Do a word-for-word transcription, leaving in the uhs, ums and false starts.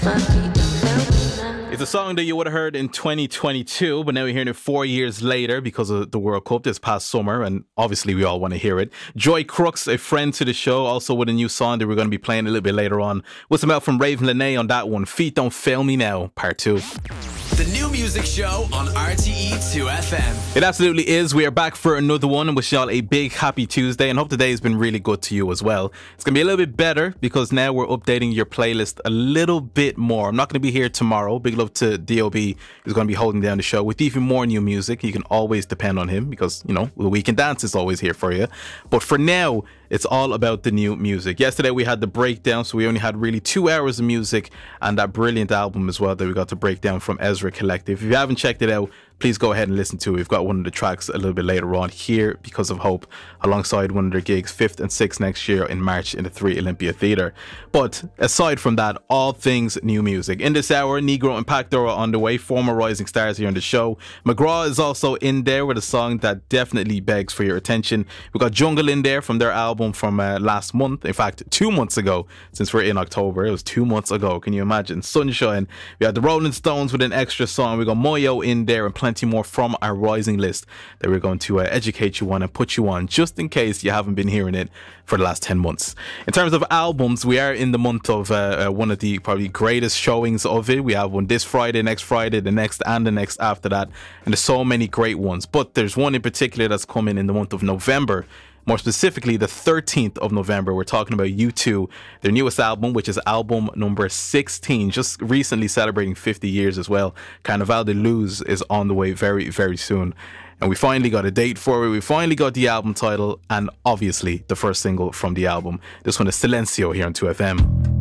It's a song that you would have heard in twenty twenty-two, but now we're hearing it four years later because of the World Cup this past summer, and obviously we all want to hear it. Joy Crooks, a friend to the show, also with a new song that we're going to be playing a little bit later on. What's about from Raven Lene on that one? Feet Don't Fail Me Now, part two. The new music show on R T E two F M. It absolutely is. We are back for another one and wish y'all a big happy Tuesday, and hope today has been really good to you as well. It's going to be a little bit better because now we're updating your playlist a little bit more. I'm not going to be here tomorrow. Big love to D O B, who's going to be holding down the show with even more new music. You can always depend on him because, you know, the Weekend Dance is always here for you. But for now, it's all about the new music. Yesterday we had the breakdown, so we only had really two hours of music and that brilliant album as well that we got to break down from Ezra Collective. If you haven't checked it out, please go ahead and listen to it. We've got one of the tracks a little bit later on here, Because of Hope, alongside one of their gigs fifth and sixth next year in March in the three Olympia Theatre. But aside from that, all things new music. In this hour, Negro and Pactor are on the way, former rising stars here on the show. McGraw is also in there with a song that definitely begs for your attention. We've got Jungle in there from their album from uh, last month. In fact, two months ago, since we're in October. It was two months ago. Can you imagine? Sunshine. We had the Rolling Stones with an extra song. We got Moyo in there and plenty more from our rising list that we're going to uh, educate you on and put you on, just in case you haven't been hearing it for the last ten months. In terms of albums, we are in the month of uh, uh, one of the probably greatest showings of it. We have one this Friday, next Friday, the next and the next after that, and there's so many great ones. But there's one in particular that's coming in the month of November. More specifically, the thirteenth of November, we're talking about U two, their newest album, which is album number sixteen, just recently celebrating fifty years as well. Carnaval de Luz is on the way very, very soon. And we finally got a date for it. We finally got the album title and obviously the first single from the album. This one is Silencio here on two F M.